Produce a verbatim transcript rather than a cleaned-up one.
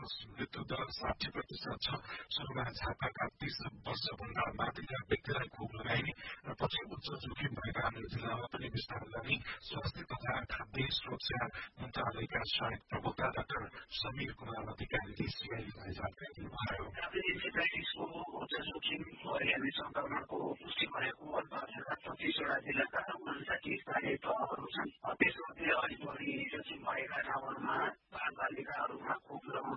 मृत्यु दर साठी प्रतिशत छ। सुरुमा झापाका तीस वर्षभन्दा माथिका व्यक्तिलाई खोप लगाइने र पछि उच्च जोखिम भएका अन्य जिल्लामा पनि विस्तार गर्ने स्वास्थ्य तथा खाद्य सुरक्षा मन्त्रालयका सहायक प्रवक्ता डाक्टर समीर कुमार अधिकारीले सिआइएलाई जानकारी दिनुभयो। हेपाटाइटिसको उच्च जोखिम भइहाल्ने संक्रमणको पुष्टि भएको अन्तर्गत पच्चिसवटा जिल्लाका उनासाठी स्थानीय तहहरू छन्। त्यसमध्ये अलिक बढी जोखिम भएका ठाउँहरूमा बालबालिकाहरूमा खोप लगाउन